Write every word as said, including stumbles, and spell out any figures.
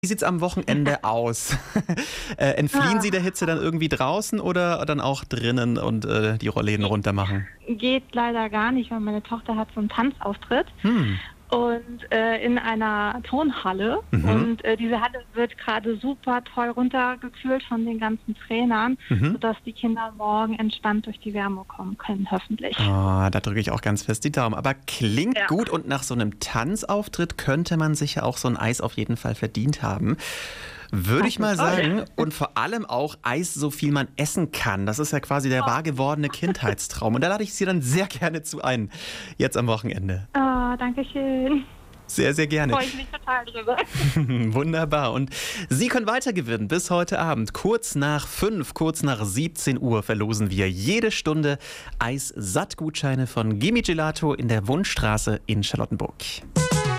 Wie sieht's am Wochenende aus? äh, entfliehen Ah. Sie der Hitze dann irgendwie draußen oder dann auch drinnen und äh, die Rollläden runter machen? Geht leider gar nicht, weil meine Tochter hat so einen Tanzauftritt Hm. und äh, in einer Turnhalle. Mhm. Und äh, diese Halle wird gerade super toll runtergekühlt von den ganzen Trainern, Mhm. sodass die Kinder morgen entspannt durch die Wärme kommen können, hoffentlich. Ah, da drücke ich auch ganz fest die Daumen. Aber klingt Ja. gut und nach so einem Tanzauftritt könnte man sich ja auch so ein Eis auf jeden Fall verdient haben. Würde ich mal toll. sagen. Und vor allem auch Eis, so viel man essen kann. Das ist ja quasi der wahr gewordene Kindheitstraum. Und da lade ich Sie dann sehr gerne zu ein. Jetzt am Wochenende. Oh, danke schön. Sehr, sehr gerne. Freue ich mich total drüber. Wunderbar. Und Sie können weiter gewinnen bis heute Abend. Kurz nach fünf, kurz nach siebzehn Uhr verlosen wir jede Stunde Eis-Satt-Gutscheine von Gimme Gelato in der Wunschstraße in Charlottenburg.